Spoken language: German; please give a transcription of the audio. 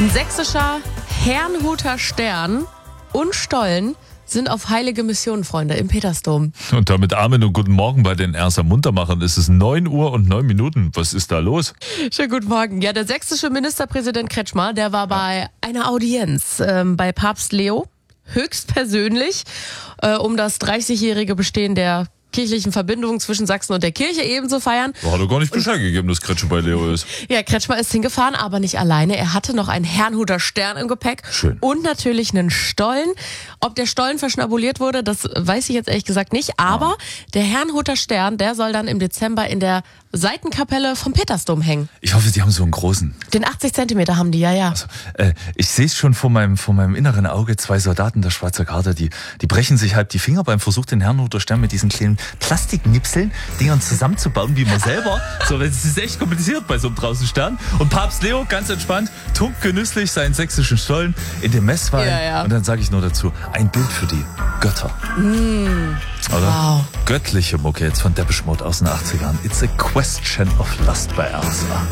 Ein sächsischer Herrnhuter Stern und Stollen sind auf heilige Mission, Freunde, im Petersdom. Und damit Amen und guten Morgen bei den Erster Muntermachern. Es ist 9 Uhr und 9 Minuten. Was ist da los? Schönen guten Morgen. Ja, der sächsische Ministerpräsident Kretschmer, der war bei einer Audienz bei Papst Leo, höchstpersönlich, um das 30-jährige Bestehen der kirchlichen Verbindung zwischen Sachsen und der Kirche eben zu feiern. Hat er gar nicht Bescheid gegeben, dass Kretschmer bei Leo ist. Ja, Kretschmer ist hingefahren, aber nicht alleine. Er hatte noch einen Herrnhuter Stern im Gepäck. Schön. Und natürlich einen Stollen. Ob der Stollen verschnabuliert wurde, das weiß ich jetzt ehrlich gesagt nicht. Aber der Herrnhuter Stern, der soll dann im Dezember in der Seitenkapelle vom Petersdom hängen. Ich hoffe, die haben so einen großen. Den 80 Zentimeter haben die, ja. Also, ich sehe es schon vor meinem inneren Auge. 2 Soldaten der Schweizer Garde, die brechen sich halb die Finger beim Versuch, den Herrnhuter Stern mit diesen kleinen Plastiknipseln, Dingern zusammenzubauen, wie man selber. So, es ist echt kompliziert bei so einem draußen Stern. Und Papst Leo, ganz entspannt, tunkt genüsslich seinen sächsischen Stollen in den Messwein. Ja. Und dann sage ich nur dazu, ein Bild für die Götter. Oder? Wow. Göttliche Mucke jetzt von Depeche Mode aus den 80ern. It's a question of lust bei RSA.